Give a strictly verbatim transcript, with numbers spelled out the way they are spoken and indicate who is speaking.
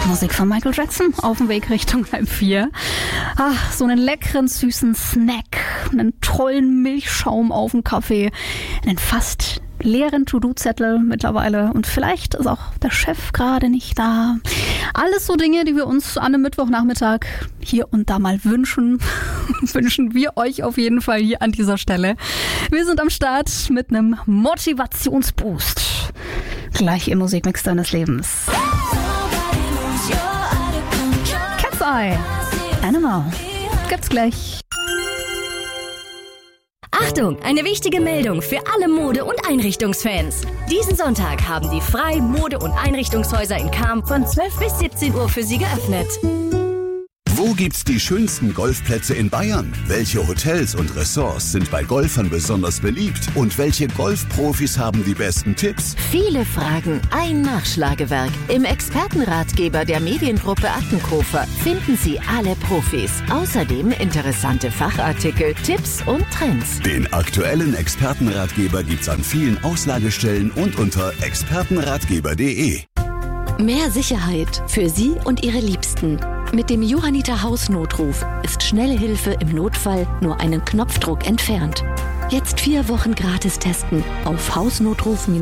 Speaker 1: Musik von Michael Jackson auf dem Weg Richtung halb vier. Ach, so einen leckeren, süßen Snack, einen tollen Milchschaum auf dem Kaffee, einen fast leeren To-Do-Zettel mittlerweile und vielleicht ist auch der Chef gerade nicht da. Alles so Dinge, die wir uns an einem Mittwochnachmittag hier und da mal wünschen. Wünschen wir euch auf jeden Fall hier an dieser Stelle. Wir sind am Start mit einem Motivationsboost. Gleich im Musikmix deines Lebens. Cat's Eye, Animal. Gibt's gleich.
Speaker 2: Achtung, eine wichtige Meldung für alle Mode- und Einrichtungsfans. Diesen Sonntag haben die Frei Mode- und Einrichtungshäuser in Cham von zwölf bis siebzehn Uhr für Sie geöffnet.
Speaker 3: Wo gibt's die schönsten Golfplätze in Bayern? Welche Hotels und Ressorts sind bei Golfern besonders beliebt? Und welche Golfprofis haben die besten Tipps?
Speaker 4: Viele Fragen, ein Nachschlagewerk. Im Expertenratgeber der Mediengruppe Attenkofer finden Sie alle Profis. Außerdem interessante Fachartikel, Tipps und Trends.
Speaker 3: Den aktuellen Expertenratgeber gibt's an vielen Auslagestellen und unter expertenratgeber punkt de.
Speaker 5: Mehr Sicherheit für Sie und Ihre Liebsten. Mit dem Johanniter Hausnotruf ist schnelle Hilfe im Notfall nur einen Knopfdruck entfernt. Jetzt vier Wochen gratis testen auf hausnotruf